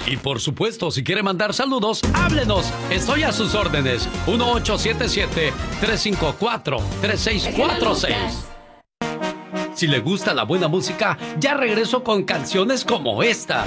Y por supuesto, si quiere mandar saludos, háblenos. Estoy a sus órdenes. 1877-354-3646. Si le gusta la buena música, ya regreso con canciones como esta.